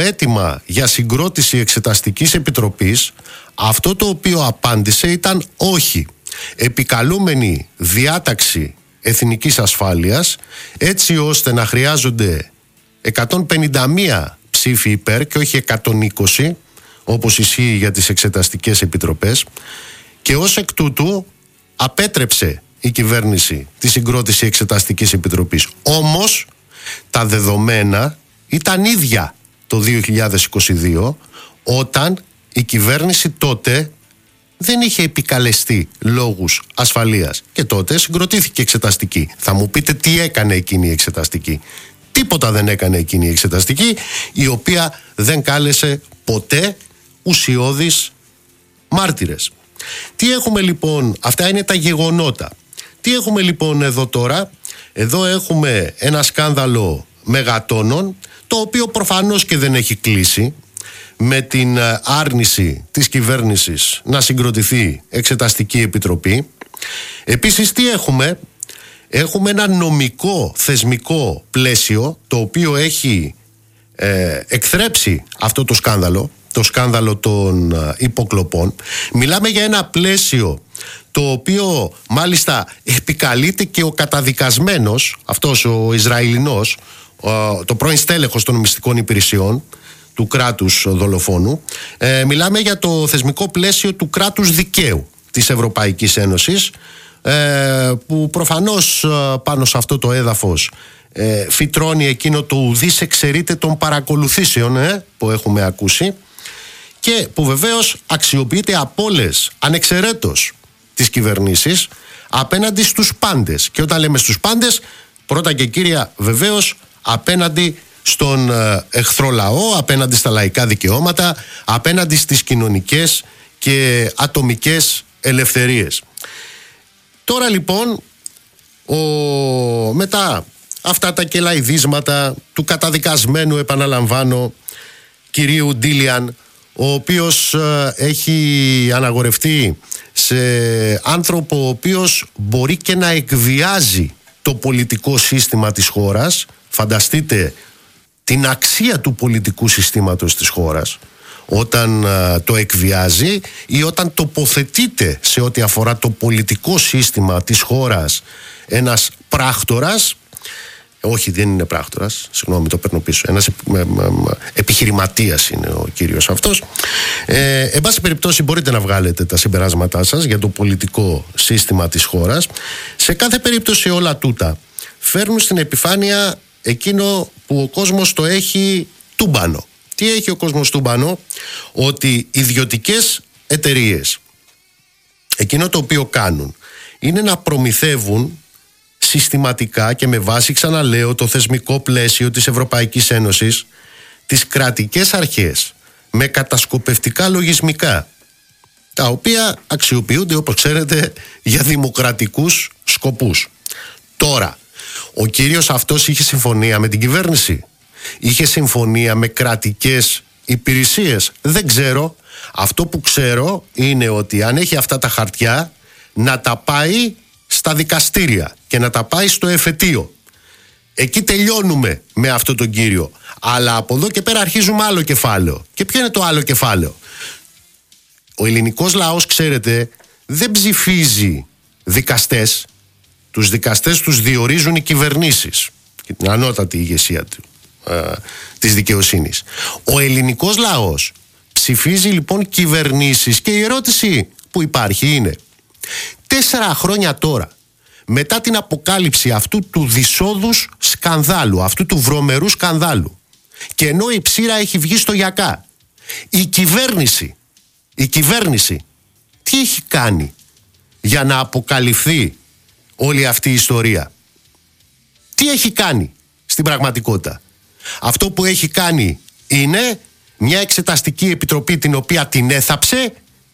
αίτημα για συγκρότηση εξεταστικής επιτροπής, αυτό το οποίο απάντησε ήταν όχι. Επικαλούμενη διάταξη εθνικής ασφάλειας, έτσι ώστε να χρειάζονται 151 ψήφοι υπέρ και όχι 120, όπως ισχύει για τις εξεταστικές επιτροπές, και ως εκ τούτου απέτρεψε η κυβέρνηση τη συγκρότηση εξεταστικής επιτροπής. Όμως τα δεδομένα ήταν ίδια το 2022, όταν η κυβέρνηση τότε δεν είχε επικαλεστεί λόγους ασφαλείας και τότε συγκροτήθηκε εξεταστική. Θα μου πείτε τι έκανε εκείνη η εξεταστική? Τίποτα δεν έκανε εκείνη η εξεταστική, η οποία δεν κάλεσε ποτέ ουσιώδεις μάρτυρες. Τι έχουμε λοιπόν? Αυτά είναι τα γεγονότα. Τι έχουμε λοιπόν εδώ τώρα? Εδώ έχουμε ένα σκάνδαλο μεγατόνων, το οποίο προφανώς και δεν έχει κλείσει με την άρνηση της κυβέρνησης να συγκροτηθεί εξεταστική επιτροπή. Επίσης τι έχουμε? Έχουμε ένα νομικό θεσμικό πλαίσιο, το οποίο έχει εκθρέψει αυτό το σκάνδαλο των υποκλοπών. Μιλάμε για ένα πλαίσιο το οποίο μάλιστα επικαλείται και ο καταδικασμένος, αυτός ο Ισραηλινός, το πρώην στέλεχος των μυστικών υπηρεσιών του κράτους δολοφόνου. Μιλάμε για το θεσμικό πλαίσιο του κράτους δικαίου της Ευρωπαϊκής Ένωσης, που προφανώς πάνω σε αυτό το έδαφος φυτρώνει εκείνο το ουδής εξαιρείται των παρακολουθήσεων που έχουμε ακούσει, και που βεβαίως αξιοποιείται από όλες ανεξαιρέτως τις κυβερνήσεις απέναντι στους πάντες. Και όταν λέμε στους πάντες, πρώτα και κύρια βεβαίως απέναντι στον εχθρό λαό, απέναντι στα λαϊκά δικαιώματα, απέναντι στις κοινωνικές και ατομικές ελευθερίες. Τώρα λοιπόν, μετά αυτά τα κελαϊδίσματα του καταδικασμένου, επαναλαμβάνω, κυρίου Ντίλιαν, ο οποίος έχει αναγορευτεί σε άνθρωπο ο οποίος μπορεί και να εκβιάζει το πολιτικό σύστημα της χώρας. Φανταστείτε την αξία του πολιτικού συστήματος της χώρας όταν το εκβιάζει ή όταν τοποθετείται σε ό,τι αφορά το πολιτικό σύστημα της χώρας ένας πράκτορας. Όχι, δεν είναι πράκτορας, συγγνώμη, το παίρνω πίσω. Ένας επιχειρηματίας είναι ο κύριος αυτός. Εν πάση περιπτώσει, μπορείτε να βγάλετε τα συμπεράσματά σας για το πολιτικό σύστημα της χώρας. Σε κάθε περίπτωση όλα τούτα φέρνουν στην επιφάνεια εκείνο που ο κόσμος το έχει τούμπανο. Τι έχει ο κόσμος τούμπανο? Ότι ιδιωτικές εταιρείες, εκείνο το οποίο κάνουν είναι να προμηθεύουν συστηματικά και με βάση, ξαναλέω, το θεσμικό πλαίσιο της Ευρωπαϊκής Ένωσης, τις κρατικές αρχές με κατασκοπευτικά λογισμικά, τα οποία αξιοποιούνται, όπως ξέρετε, για δημοκρατικούς σκοπούς. Τώρα, ο κύριος αυτός είχε συμφωνία με την κυβέρνηση? Είχε συμφωνία με κρατικές υπηρεσίες? Δεν ξέρω. Αυτό που ξέρω είναι ότι αν έχει αυτά τα χαρτιά, να τα πάει στα δικαστήρια και να τα πάει στο εφετείο. Εκεί τελειώνουμε με αυτό τον κύριο. Αλλά από εδώ και πέρα αρχίζουμε άλλο κεφάλαιο. Και ποιο είναι το άλλο κεφάλαιο? Ο ελληνικός λαός, ξέρετε, δεν ψηφίζει δικαστές. Τους δικαστές τους διορίζουν οι κυβερνήσεις και την ανώτατη ηγεσία της δικαιοσύνης. Ο ελληνικός λαός ψηφίζει λοιπόν κυβερνήσεις, και η ερώτηση που υπάρχει είναι, 4 χρόνια τώρα, μετά την αποκάλυψη αυτού του δυσόδους σκανδάλου, αυτού του βρωμερού σκανδάλου, και ενώ η ψήρα έχει βγει στο γιακά, η κυβέρνηση τι έχει κάνει για να αποκαλυφθεί όλη αυτή η ιστορία? Τι έχει κάνει στην πραγματικότητα? Αυτό που έχει κάνει είναι μια εξεταστική επιτροπή την οποία την έθαψε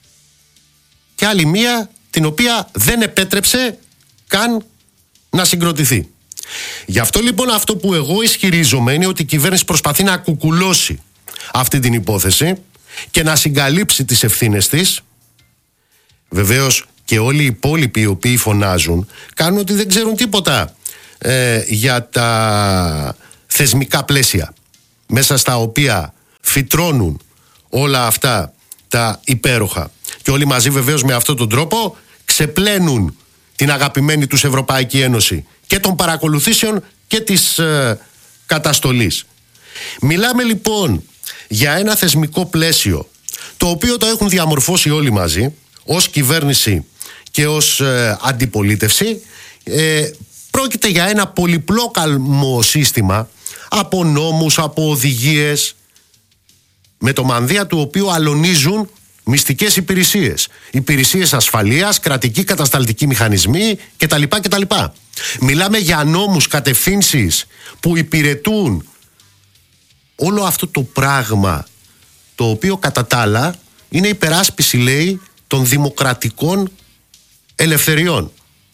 και άλλη μία την οποία δεν επέτρεψε καν να συγκροτηθεί. Γι' αυτό λοιπόν αυτό που εγώ ισχυρίζομαι είναι ότι η κυβέρνηση προσπαθεί να κουκουλώσει αυτή την υπόθεση και να συγκαλύψει τις ευθύνες της. Βεβαίως και όλοι οι υπόλοιποι οι οποίοι φωνάζουν κάνουν ότι δεν ξέρουν τίποτα για τα θεσμικά πλαίσια μέσα στα οποία φυτρώνουν όλα αυτά τα υπέροχα. Και όλοι μαζί βεβαίως με αυτόν τον τρόπο ξεπλένουν την αγαπημένη τους Ευρωπαϊκή Ένωση και των παρακολουθήσεων και της καταστολής. Μιλάμε λοιπόν για ένα θεσμικό πλαίσιο το οποίο το έχουν διαμορφώσει όλοι μαζί ως κυβέρνηση και ως αντιπολίτευση. Πρόκειται για ένα πολυπλόκαλμο σύστημα από νόμους, από οδηγίες, με το μανδύα του οποίου αλωνίζουν μυστικές υπηρεσίες, υπηρεσίες ασφαλείας, κρατικοί κατασταλτικοί μηχανισμοί κτλ. Μιλάμε για νόμους, κατευθύνσεις που υπηρετούν όλο αυτό το πράγμα, το οποίο κατά τα άλλα είναι υπεράσπιση, λέει, των δημοκρατικών ελευθεριών.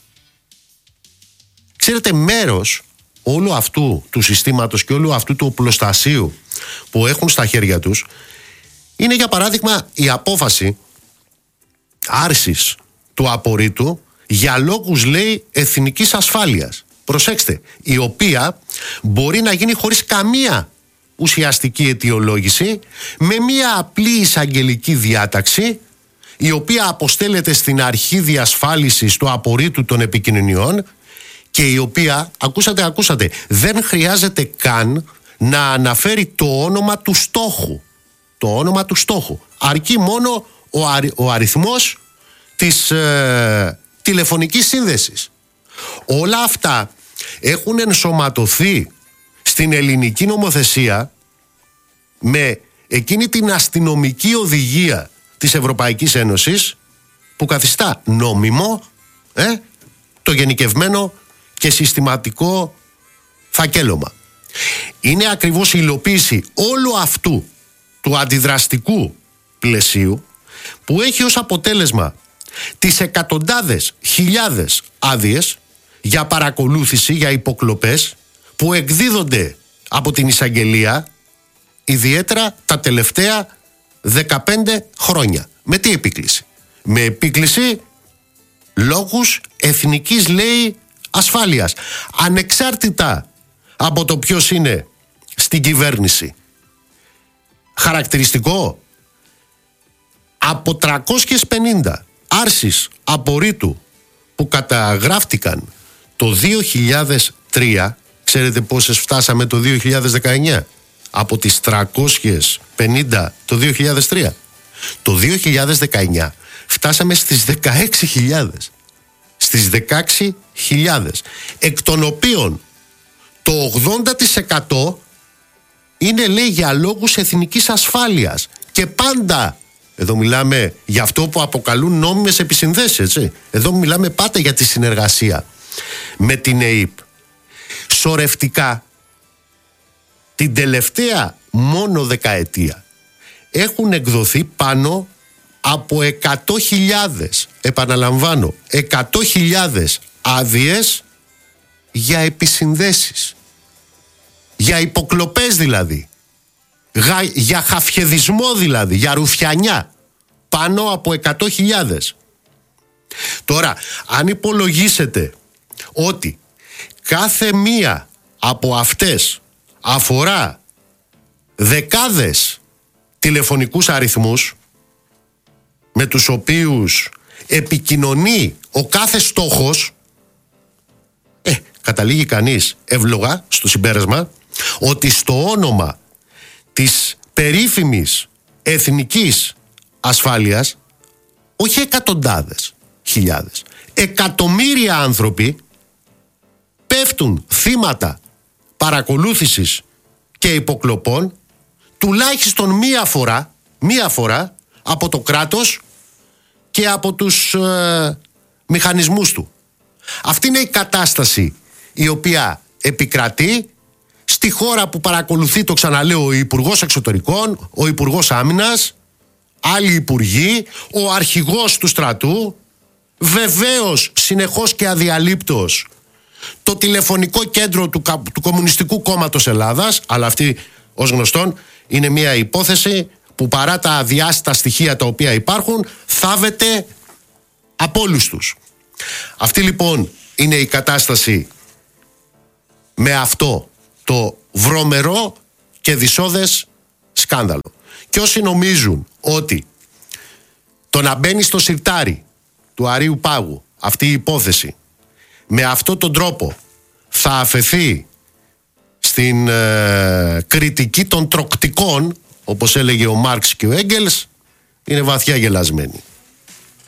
Ξέρετε, μέρος όλου αυτού του συστήματος και όλου αυτού του οπλοστασίου που έχουν στα χέρια τους είναι, για παράδειγμα, η απόφαση άρσης του απορρίτου για λόγους, λέει, εθνικής ασφάλειας. Προσέξτε, η οποία μπορεί να γίνει χωρίς καμία ουσιαστική αιτιολόγηση, με μία απλή εισαγγελική διάταξη, η οποία αποστέλλεται στην αρχή διασφάλισης του απορρίτου των επικοινωνιών και η οποία, ακούσατε, δεν χρειάζεται καν να αναφέρει το όνομα του στόχου. Το όνομα του στόχου. Αρκεί μόνο ο αριθμός της τηλεφωνικής σύνδεσης. Όλα αυτά έχουν ενσωματωθεί στην ελληνική νομοθεσία με εκείνη την αστυνομική οδηγία της Ευρωπαϊκής Ένωσης που καθιστά νόμιμο το γενικευμένο και συστηματικό φακέλωμα. Είναι ακριβώς η υλοποίηση όλου αυτού του αντιδραστικού πλαισίου που έχει ως αποτέλεσμα τις εκατοντάδες χιλιάδες άδειες για παρακολούθηση, για υποκλοπές που εκδίδονται από την εισαγγελία, ιδιαίτερα τα τελευταία 15 χρόνια. Με τι επίκληση? Με επίκληση λόγους εθνικής, λέει, ασφάλειας, ανεξάρτητα από το ποιος είναι στην κυβέρνηση. Χαρακτηριστικό, από 350 άρσεις απορρίτου που καταγράφτηκαν το 2003, ξέρετε πόσες φτάσαμε το 2019? Από τις 350 το 2003. Το 2019 φτάσαμε στις 16.000. Στις 16.000. Εκ των οποίων το 80% είναι, λέει, για λόγους εθνικής ασφάλειας. Και πάντα, εδώ μιλάμε για αυτό που αποκαλούν νόμιμες επισυνδέσεις, έτσι. Εδώ μιλάμε πάντα για τη συνεργασία με την ΕΥΠ. Σωρευτικά, την τελευταία μόνο δεκαετία έχουν εκδοθεί πάνω από 100.000, επαναλαμβάνω, 100.000 άδειες για επισυνδέσεις, για υποκλοπές δηλαδή, για χαφιεδισμό δηλαδή, για ρουφιανιά, πάνω από 100.000. Τώρα, αν υπολογίσετε ότι κάθε μία από αυτές αφορά δεκάδες τηλεφωνικούς αριθμούς με τους οποίους επικοινωνεί ο κάθε στόχος, καταλήγει κανείς εύλογα στο συμπέρασμα ότι στο όνομα της περίφημης εθνικής ασφάλειας, όχι εκατοντάδες χιλιάδες, εκατομμύρια άνθρωποι πέφτουν θύματα παρακολούθησης και υποκλοπών τουλάχιστον μία φορά από το κράτος και από τους μηχανισμούς του. Αυτή είναι η κατάσταση η οποία επικρατεί στη χώρα που παρακολουθεί, το ξαναλέω, ο Υπουργός Εξωτερικών, ο Υπουργός Άμυνας, άλλοι υπουργοί, ο αρχηγός του στρατού, βεβαίως συνεχώς και αδιαλείπτως το τηλεφωνικό κέντρο του Κομμουνιστικού Κόμματος Ελλάδας, αλλά αυτή ως γνωστόν είναι μια υπόθεση που παρά τα αδιάστατα στοιχεία τα οποία υπάρχουν θάβεται από όλους τους. Αυτή λοιπόν είναι η κατάσταση με αυτό το βρωμερό και δυσώδες σκάνδαλο. Και όσοι νομίζουν ότι το να μπαίνει στο σιρτάρι του Αρείου Πάγου αυτή η υπόθεση με αυτόν τον τρόπο θα αφαιθεί στην κριτική των τροκτικών, όπως έλεγε ο Μάρξ και ο Έγγελς, είναι βαθιά γελασμένοι.